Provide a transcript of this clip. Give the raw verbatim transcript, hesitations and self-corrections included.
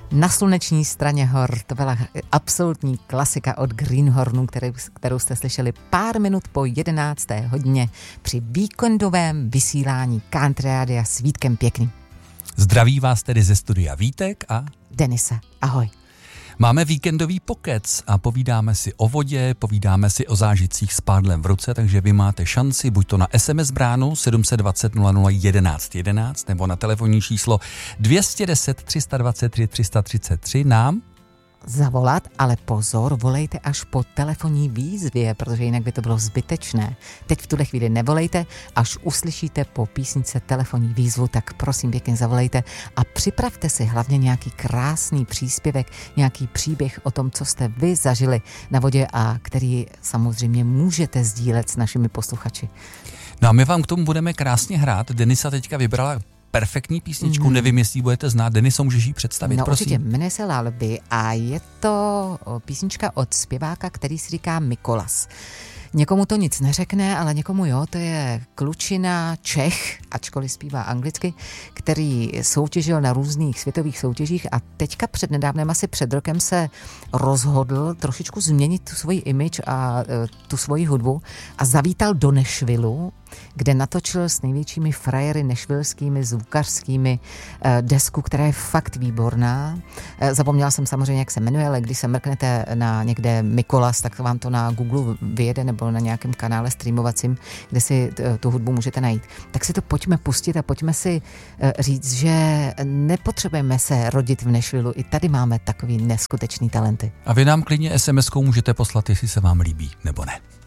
Na sluneční straně hor, to byla absolutní klasika od Greenhornu, kterou, kterou jste slyšeli pár minut po jedenácté hodině při víkendovém vysílání Country Rádia s Vítkem Pěkným. Zdraví vás tedy ze studia Vítek a Denisa. Ahoj. Máme víkendový pokec a povídáme si o vodě, povídáme si o zážitcích s pádlem v ruce, takže vy máte šanci buď to na es em es bránu sedm set dvacet nula nula jedenáct jedenáct nebo na telefonní číslo dvě stě deset tři sta dvacet tři tři sta třicet tři nám zavolat, ale pozor, volejte až po telefonní výzvě, protože jinak by to bylo zbytečné. Teď v tuhle chvíli nevolejte, až uslyšíte po písnice telefonní výzvu, tak prosím pěkně zavolejte a připravte si hlavně nějaký krásný příspěvek, nějaký příběh o tom, co jste vy zažili na vodě a který samozřejmě můžete sdílet s našimi posluchači. No a my vám k tomu budeme krásně hrát. Denisa teďka vybrala perfektní písničku, mm. nevím, jestli budete znát. Deniso, můžeš ji představit, no, prosím? No určitě, jmenuje se Lalby a je to písnička od zpěváka, který si říká Mikolas. Někomu to nic neřekne, ale někomu jo, to je klučina Čech, ačkoliv zpívá anglicky, který soutěžil na různých světových soutěžích a teďka před nedávnem, asi před rokem se rozhodl trošičku změnit tu svoji image a tu svoji hudbu a zavítal do Nashvillu, kde natočil s největšími frajery nashvillskými, zvukařskými desku, která je fakt výborná. Zapomněla jsem samozřejmě, jak se jmenuje, ale když se mrknete na někde Mikolas, tak vám to na Google vyjede nebo na nějakém kanále streamovacím, kde si tu hudbu můžete najít. Tak si to pojďme pustit a pojďme si říct, že nepotřebujeme se rodit v Nashvillu. I tady máme takový neskutečný talenty. A vy nám klidně es em eskou můžete poslat, jestli se vám líbí, nebo ne.